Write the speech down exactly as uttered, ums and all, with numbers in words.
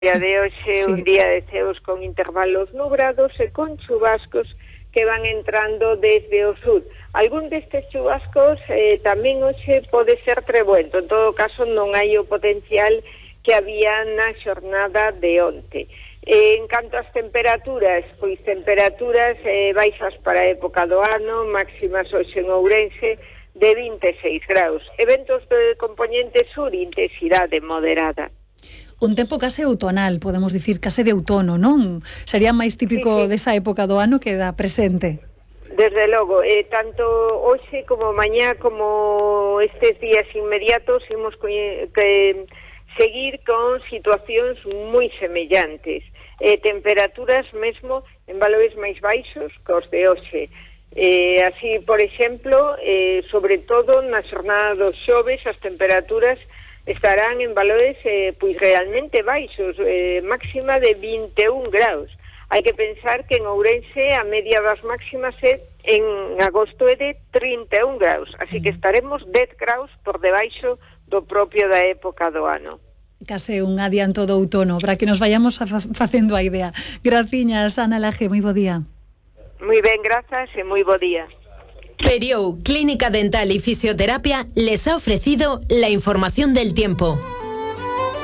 día de hoxe, sí. Un día de ceos con intervalos nubrados e con chubascos que van entrando desde o sur. Algún destes chubascos eh, tamén hoxe pode ser trebuento, en todo caso non hai o potencial que había na xornada de onte. Eh, en canto ás temperaturas, pois temperaturas eh, baixas para a época do ano, máximas hoxe en Ourense de vinte e seis graus. Eventos de componente sur, intensidade moderada. Un tempo case outonal, podemos dicir, case de outono, non? Sería máis típico sí, sí. desa época do ano que da presente. Desde logo, eh, tanto hoxe como mañá como estes días inmediatos imos que seguir con situacións moi semellantes. Eh, temperaturas mesmo en valores máis baixos que os de hoxe. Eh, así, por exemplo, eh, sobre todo na xornada dos xoves as temperaturas estarán en valores eh, pois realmente baixos, eh, máxima de vinte e un graus. Hai que pensar que en Ourense a media das máximas é, en agosto é de trinta e un graus, así que estaremos dez graus por debaixo do propio da época do ano. Case un adianto do outono, para que nos vayamos a fa facendo a idea. Graciñas, Ana Laje, moi bo día. Moi ben, grazas e moi bo día. Periou, Clínica Dental y Fisioterapia, les ha ofrecido la información del tiempo.